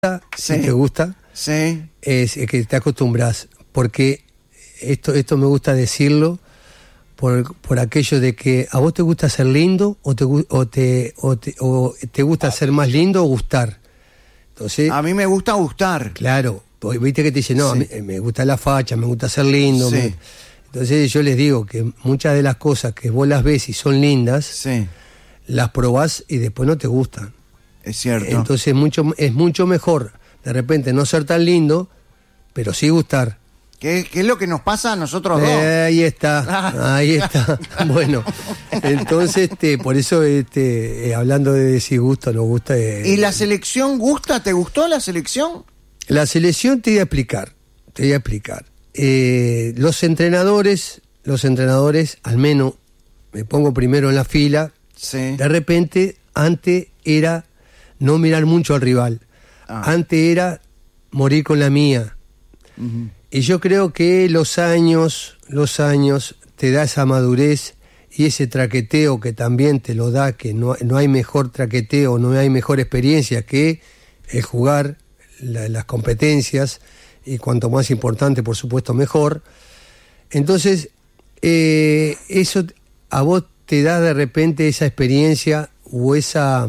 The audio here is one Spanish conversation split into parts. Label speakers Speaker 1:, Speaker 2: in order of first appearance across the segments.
Speaker 1: si te gusta, es que te acostumbras, porque esto me gusta decirlo por aquello de que a vos te gusta ser lindo o te gusta ser más lindo o gustar. Entonces,
Speaker 2: a mí me gusta gustar.
Speaker 1: Claro, viste que te dicen, no, me gusta la facha, me gusta ser lindo. Entonces yo les digo que muchas de las cosas que vos las ves y son lindas, las probás y después no te gustan.
Speaker 2: Es cierto.
Speaker 1: Entonces es mucho mejor de repente no ser tan lindo, pero sí gustar.
Speaker 2: ¿Qué es lo que nos pasa a nosotros dos?
Speaker 1: Ahí está. Bueno, entonces por eso hablando de si gusta o no gusta.
Speaker 2: ¿Y la selección gusta? ¿Te gustó la selección?
Speaker 1: La selección te voy a explicar. Los entrenadores, al menos, me pongo primero en la fila, de repente, antes era no mirar mucho al rival. Antes era morir con la mía. Y yo creo que los años te da esa madurez y ese traqueteo que también te lo da, que no hay mejor traqueteo, no hay mejor experiencia que el jugar las competencias, y cuanto más importante, por supuesto, mejor. Entonces, eso a vos te da de repente esa experiencia o esa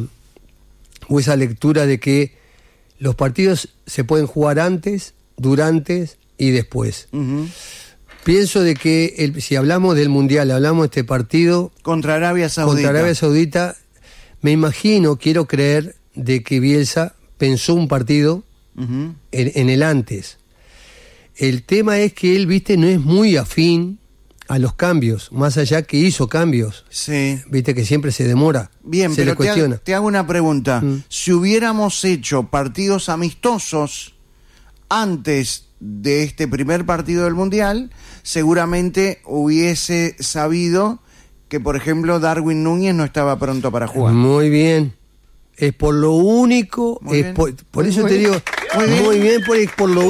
Speaker 1: lectura de que los partidos se pueden jugar antes, durante y después. Pienso de que si hablamos del Mundial, hablamos de este partido
Speaker 2: contra Arabia Saudita,
Speaker 1: me imagino, quiero creer, de que Bielsa pensó un partido en el antes. El tema es que él, no es muy afín a los cambios, más allá que hizo cambios. Viste que siempre se demora.
Speaker 2: Bien,
Speaker 1: se
Speaker 2: pero
Speaker 1: le cuestiona.
Speaker 2: Te hago una pregunta. Si hubiéramos hecho partidos amistosos antes de este primer partido del Mundial, seguramente hubiese sabido que, por ejemplo, Darwin Núñez no estaba pronto para jugar.
Speaker 1: Muy bien. Es por lo único, por eso te digo, es por lo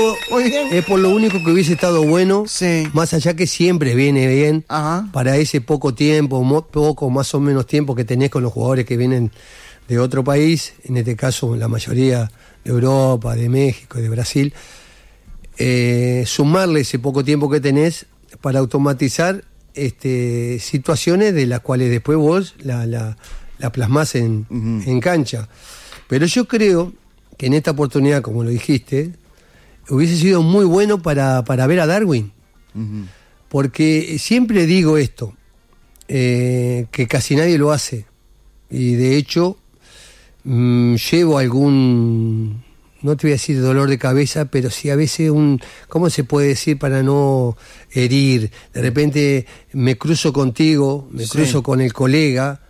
Speaker 1: único que hubiese estado bueno, más allá que siempre viene bien para ese poco tiempo, más o menos tiempo que tenés con los jugadores que vienen de otro país, en este caso la mayoría de Europa, de México y de Brasil, sumarle ese poco tiempo que tenés para automatizar situaciones de las cuales después vos la plasmás en cancha. Pero yo creo que en esta oportunidad, como lo dijiste, hubiese sido muy bueno para ver a Darwin. Porque siempre digo esto, que casi nadie lo hace. Y de hecho, llevo algún, no te voy a decir dolor de cabeza, pero sí a veces ¿cómo se puede decir para no herir? De repente me cruzo contigo, cruzo con el colega,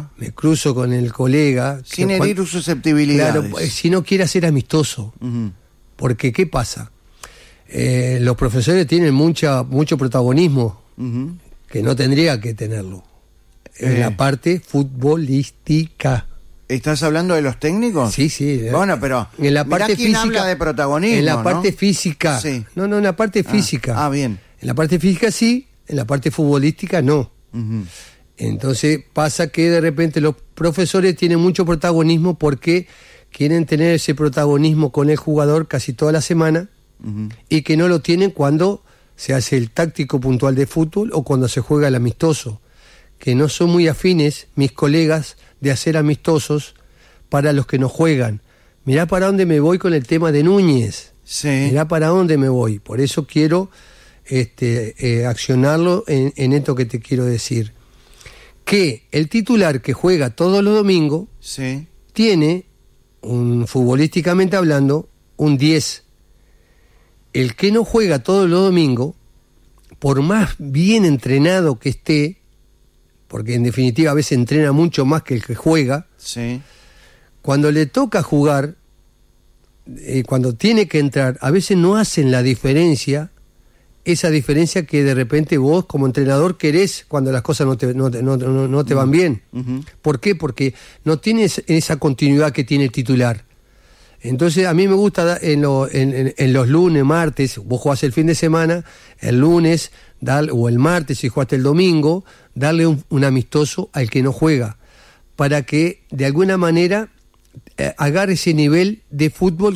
Speaker 2: sin herir sus susceptibilidades.
Speaker 1: Claro, si no quiere ser amistoso. Porque ¿qué pasa? Los profesores tienen mucho protagonismo, que no tendría que tenerlo, en la parte futbolística.
Speaker 2: ¿Estás hablando de los técnicos?
Speaker 1: Sí.
Speaker 2: Bueno, pero
Speaker 1: en la parte
Speaker 2: quién
Speaker 1: física,
Speaker 2: habla de protagonismo,
Speaker 1: en la parte física. No, en la parte física.
Speaker 2: Bien.
Speaker 1: En la parte física sí, en la parte futbolística no. Entonces pasa que de repente los profesores tienen mucho protagonismo porque quieren tener ese protagonismo con el jugador casi toda la semana, y que no lo tienen cuando se hace el táctico puntual de fútbol o cuando se juega el amistoso, que no son muy afines mis colegas de hacer amistosos para los que no juegan. Mirá para dónde me voy con el tema de Núñez. Mirá para dónde me voy. Por eso quiero accionarlo en esto que te quiero decir. Que el titular que juega todos los domingos tiene, futbolísticamente hablando, un 10. El que no juega todos los domingos, por más bien entrenado que esté, porque en definitiva a veces entrena mucho más que el que juega, cuando le toca jugar, cuando tiene que entrar, a veces no hacen la diferencia, esa diferencia que de repente vos como entrenador querés cuando las cosas no te van bien. ¿Por qué? Porque no tienes esa continuidad que tiene el titular. Entonces a mí me gusta en los lunes, martes, vos jugás el fin de semana, el lunes o el martes si jugaste el domingo, darle un amistoso al que no juega, para que de alguna manera agarre ese nivel de fútbol